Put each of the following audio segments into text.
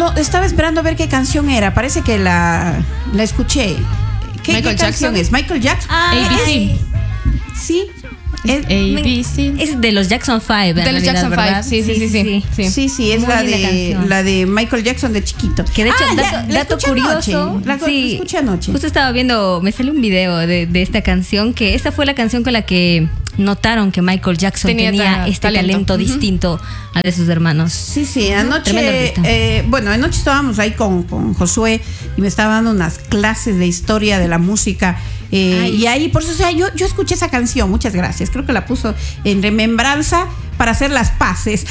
No, estaba esperando a ver qué canción era. Parece que la escuché. ¿Qué canción es? Michael Jackson. ABC. Sí. ABC. Es de los Jackson 5. De los Jackson 5, sí, es la de Michael Jackson de chiquito. Que de hecho, dato curioso. La escuché anoche. Justo estaba viendo, me salió un video de esta canción, que esta fue la canción con la que notaron que Michael Jackson tenía este talento distinto al de sus hermanos. Sí, anoche, anoche estábamos ahí con Josué y me estaba dando unas clases de historia de la música. Y ahí, por eso, o sea, yo escuché esa canción, muchas gracias. Creo que la puso en remembranza para hacer las paces.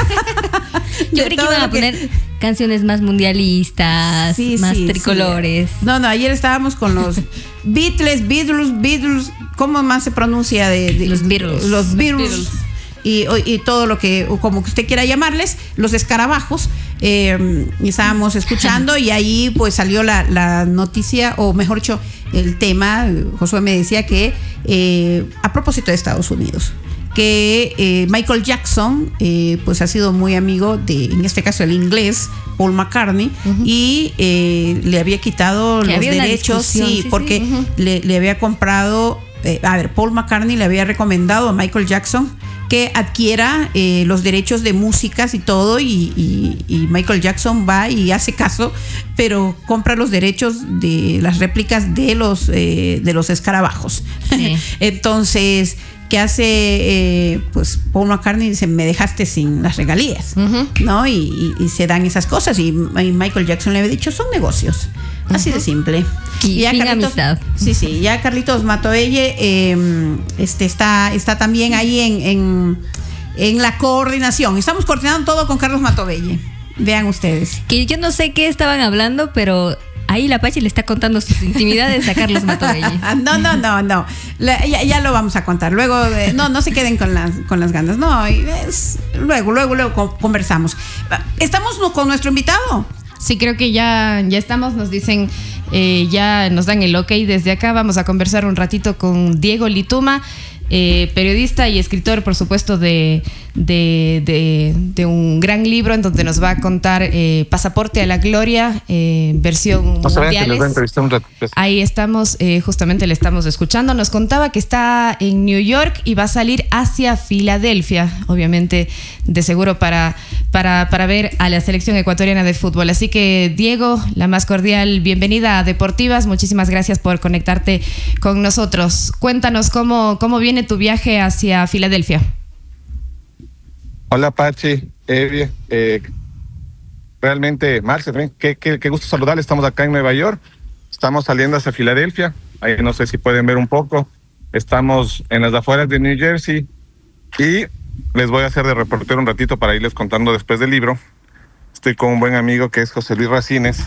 Yo creí que iban a poner canciones más mundialistas, más tricolores. Sí. No, ayer estábamos con los Beatles, ¿cómo más se pronuncia? Los Beatles. Los Beatles. Y todo lo que, como que usted quiera llamarles, los escarabajos. Estábamos escuchando y ahí pues salió la noticia, o mejor dicho, el tema. Josué me decía que a propósito de Estados Unidos, que Michael Jackson pues ha sido muy amigo de, en este caso, el inglés Paul McCartney, y le había quitado los derechos, porque le había comprado, Paul McCartney le había recomendado a Michael Jackson que adquiera los derechos de músicas y todo, y Michael Jackson va y hace caso, pero compra los derechos de las réplicas de los escarabajos. Sí. Entonces, ¿qué hace? Pues Paul McCartney dice: me dejaste sin las regalías, ¿no? Y se dan esas cosas, y Michael Jackson le había dicho: son negocios. Así de simple. Y ya Carlitos, amistad. Sí, ya Carlitos Matoelle está también ahí en la coordinación. Estamos coordinando todo con Carlos Matoelle. Vean ustedes. Que yo no sé qué estaban hablando, pero ahí la Pachi le está contando sus intimidades a Carlos Matoelle. No. Ya lo vamos a contar. Luego, no se queden con las ganas. No, luego conversamos. ¿Estamos con nuestro invitado? Sí, creo que ya estamos, nos dicen, ya nos dan el ok desde acá. Vamos a conversar un ratito con Diego Lituma, periodista y escritor, por supuesto, de un gran libro en donde nos va a contar Pasaporte a la Gloria, versión mundiales. Ahí estamos, justamente le estamos escuchando. Nos contaba que está en New York y va a salir hacia Filadelfia, obviamente, de seguro para ver a la selección ecuatoriana de fútbol. Así que, Diego, la más cordial bienvenida a Deportivas. Muchísimas gracias por conectarte con nosotros. Cuéntanos cómo viene tu viaje hacia Filadelfia. Hola, Pachi, Evie, realmente, Marce, qué gusto saludarle. Estamos acá en Nueva York, estamos saliendo hacia Filadelfia, ahí no sé si pueden ver un poco, estamos en las afueras de New Jersey, y les voy a hacer de reportero un ratito para irles contando después del libro. Estoy con un buen amigo que es José Luis Racines.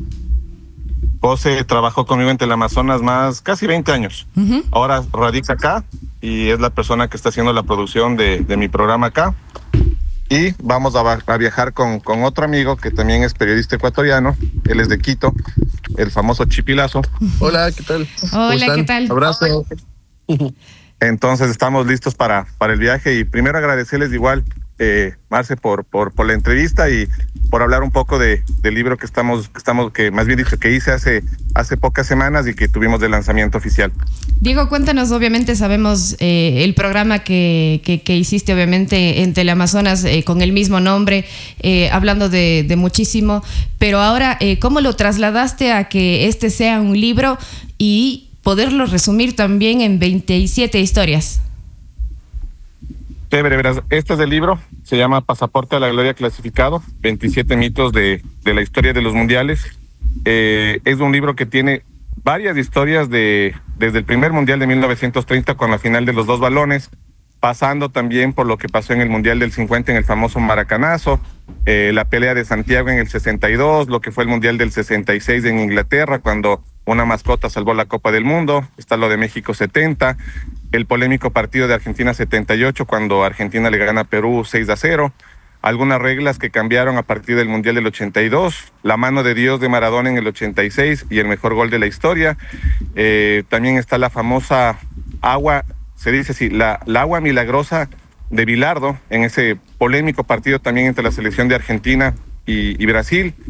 José trabajó conmigo en Teleamazonas más casi 20 años. Ahora radica acá y es la persona que está haciendo la producción de mi programa acá. Y vamos a viajar con otro amigo que también es periodista ecuatoriano. Él es de Quito, el famoso Chipilazo. Hola, ¿qué tal? Hola, ¿qué tal? Abrazo. Entonces estamos listos para el viaje, y primero agradecerles igual, Marce, por la entrevista y por hablar un poco del libro que más bien dicho, que hice hace pocas semanas y que tuvimos de lanzamiento oficial. Diego, cuéntanos, obviamente sabemos el programa que hiciste obviamente en Teleamazonas con el mismo nombre, hablando de muchísimo, pero ahora, ¿cómo lo trasladaste a que este sea un libro y poderlo resumir también en 27 historias? Chévere, verás, este es el libro, se llama Pasaporte a la Gloria clasificado, 27 mitos de la historia de los mundiales. Es un libro que tiene varias historias desde el primer mundial de 1930 con la final de los 2 balones, pasando también por lo que pasó en el mundial del 50 en el famoso Maracanazo, la pelea de Santiago en el 62, lo que fue el mundial del 66 en Inglaterra cuando una mascota salvó la Copa del Mundo, está lo de México 70, el polémico partido de Argentina 78 cuando Argentina le gana a Perú 6-0, algunas reglas que cambiaron a partir del Mundial del 82, la mano de Dios de Maradona en el 86 y el mejor gol de la historia. También está la famosa agua, se dice así, la agua milagrosa de Bilardo en ese polémico partido también entre la selección de Argentina y Brasil.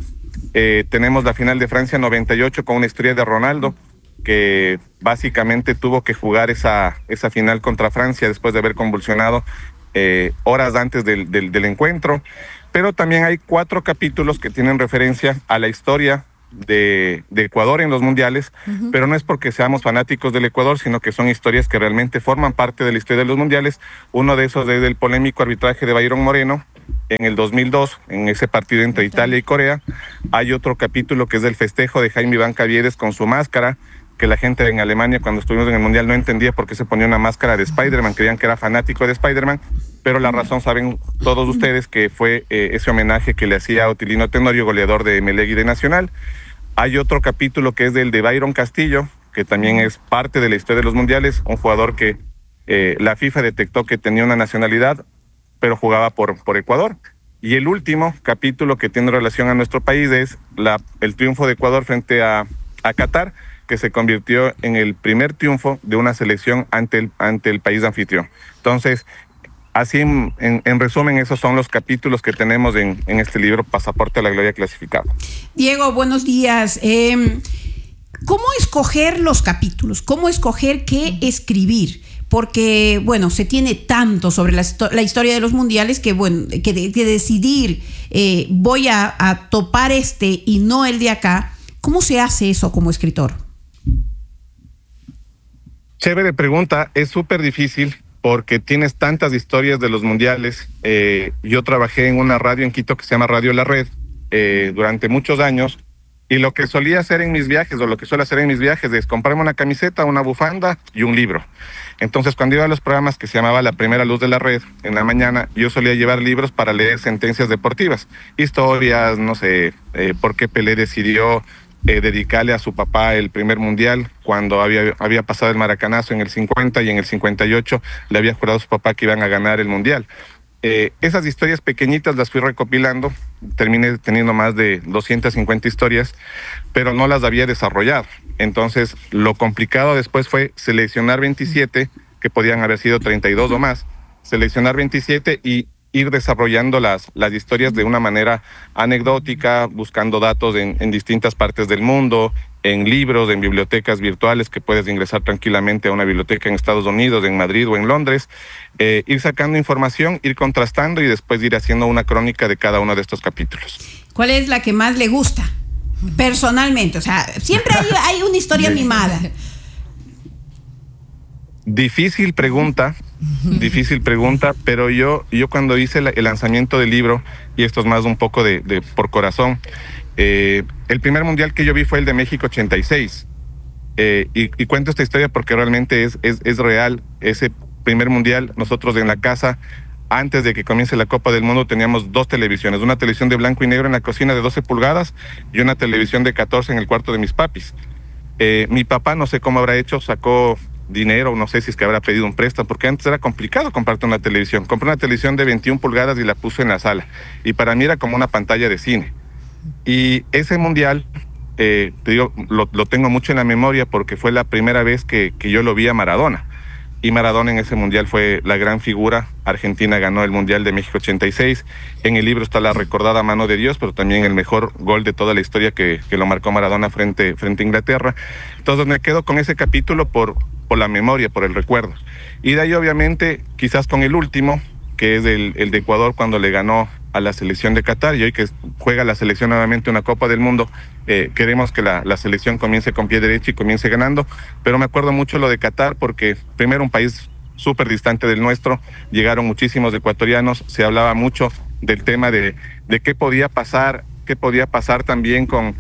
tenemos la final de Francia 98 con una historia de Ronaldo, que básicamente tuvo que jugar esa final contra Francia después de haber convulsionado horas antes del encuentro. Pero también hay 4 capítulos que tienen referencia a la historia de Ecuador en los mundiales, pero no es porque seamos fanáticos del Ecuador, sino que son historias que realmente forman parte de la historia de los mundiales. Uno de esos es el polémico arbitraje de Byron Moreno en el 2002, en ese partido entre Italia y Corea. Hay otro capítulo que es el festejo de Jaime Iván Caviedes con su máscara, que la gente en Alemania cuando estuvimos en el mundial no entendía por qué se ponía una máscara de Spider-Man, creían que era fanático de Spider-Man, pero la razón saben todos ustedes que fue ese homenaje que le hacía a Otilino Tenorio, goleador de Emelec y de Nacional. Hay otro capítulo que es del de Byron Castillo, que también es parte de la historia de los mundiales, un jugador que la FIFA detectó que tenía una nacionalidad, pero jugaba por Ecuador. Y el último capítulo que tiene relación a nuestro país es el triunfo de Ecuador frente a Qatar, que se convirtió en el primer triunfo de una selección ante el país anfitrión. Entonces, así en resumen, esos son los capítulos que tenemos en este libro, Pasaporte a la Gloria clasificado. Diego, buenos días. ¿Cómo escoger los capítulos? ¿Cómo escoger qué escribir? Porque, bueno, se tiene tanto sobre la historia de los mundiales que, bueno, que decidir, voy a topar este y no el de acá. ¿Cómo se hace eso como escritor? Chévere pregunta, es súper difícil porque tienes tantas historias de los mundiales. Yo trabajé en una radio en Quito que se llama Radio La Red durante muchos años, y lo que solía hacer en mis viajes, o lo que suelo hacer en mis viajes, es comprarme una camiseta, una bufanda y un libro. Entonces, cuando iba a los programas que se llamaba La Primera Luz de la Red, en la mañana, yo solía llevar libros para leer sentencias deportivas, historias, no sé, por qué Pelé decidió dedicarle a su papá el primer mundial cuando había pasado el maracanazo en el 50 y en el 58 le había jurado a su papá que iban a ganar el mundial. Esas historias pequeñitas las fui recopilando, terminé teniendo más de 250 historias, pero no las había desarrollado. Entonces, lo complicado después fue seleccionar 27, que podían haber sido 32 o más, seleccionar 27 y ir desarrollando las historias de una manera anecdótica, buscando datos en distintas partes del mundo, en libros, en bibliotecas virtuales que puedes ingresar tranquilamente a una biblioteca en Estados Unidos, en Madrid o en Londres, ir sacando información, ir contrastando y después ir haciendo una crónica de cada uno de estos capítulos. ¿Cuál es la que más le gusta personalmente? O sea, siempre hay una historia mimada. Difícil pregunta, pero yo cuando hice el lanzamiento del libro, y esto es más un poco de por corazón, el primer mundial que yo vi fue el de México 86, y cuento esta historia porque realmente es real. Ese primer mundial, nosotros en la casa, antes de que comience la Copa del Mundo, teníamos 2 televisiones, una televisión de blanco y negro en la cocina de 12 pulgadas y una televisión de 14 en el cuarto de mis papis. Mi papá, no sé cómo habrá hecho, sacó dinero, no sé si es que habrá pedido un préstamo, porque antes era complicado comprarte una televisión. Compré una televisión de 21 pulgadas y la puse en la sala, y para mí era como una pantalla de cine. Y ese mundial, te digo, lo tengo mucho en la memoria porque fue la primera vez que yo lo vi a Maradona, y Maradona en ese mundial fue la gran figura. Argentina ganó el mundial de México 86, en el libro está la recordada mano de Dios, pero también el mejor gol de toda la historia que lo marcó Maradona frente a Inglaterra. Entonces me quedo con ese capítulo por la memoria, por el recuerdo. Y de ahí obviamente quizás con el último, que es el de Ecuador cuando le ganó a la selección de Qatar, y hoy que juega la selección nuevamente una Copa del Mundo, queremos que la selección comience con pie derecho y comience ganando, pero me acuerdo mucho lo de Qatar porque primero un país súper distante del nuestro, llegaron muchísimos ecuatorianos, se hablaba mucho del tema de qué podía pasar también con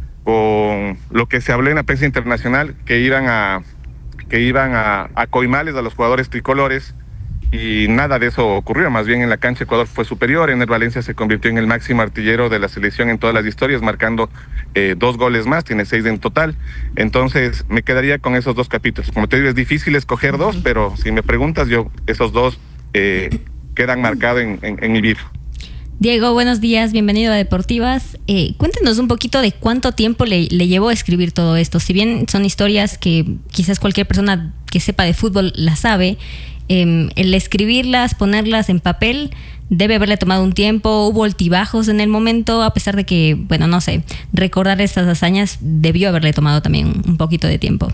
lo que se habló en la prensa internacional, que iban a coimarles a los jugadores tricolores, y nada de eso ocurrió. Más bien en la cancha Ecuador fue superior. Ener Valencia se convirtió en el máximo artillero de la selección en todas las historias, marcando 2 goles más, tiene 6 en total. Entonces me quedaría con esos 2 capítulos. Como te digo, es difícil escoger 2, pero si me preguntas, esos 2 quedan marcados en mi vida. Diego, buenos días, bienvenido a Deportivas. Cuéntenos un poquito de cuánto tiempo le llevó a escribir todo esto. Si bien son historias que quizás cualquier persona que sepa de fútbol las sabe, el escribirlas, ponerlas en papel, debe haberle tomado un tiempo, hubo altibajos en el momento, a pesar de que, bueno, no sé, recordar estas hazañas debió haberle tomado también un poquito de tiempo.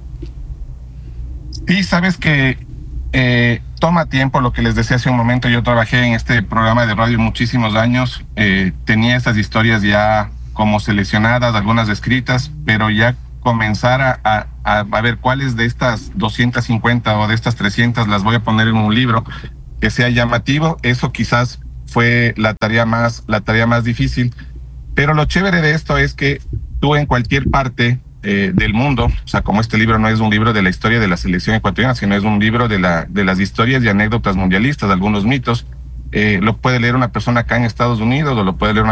Sí, sabes que toma tiempo, lo que les decía hace un momento. Yo trabajé en este programa de radio muchísimos años, tenía estas historias ya como seleccionadas, algunas escritas, pero ya comenzar a ver cuáles de estas 250 o de estas 300 las voy a poner en un libro que sea llamativo, eso quizás fue la tarea más difícil. Pero lo chévere de esto es que tú en cualquier parte del mundo, o sea, como este libro no es un libro de la historia de la selección ecuatoriana, sino es un libro de las historias y anécdotas mundialistas, algunos mitos, lo puede leer una persona acá en Estados Unidos o lo puede leer una